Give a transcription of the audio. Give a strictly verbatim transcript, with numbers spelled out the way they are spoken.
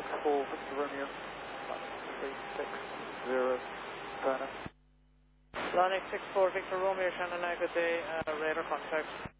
six four Victor Romeo, three six zero, Turner. Atlantic six four Victor Romeo, Shannon, good day, uh, radar contact.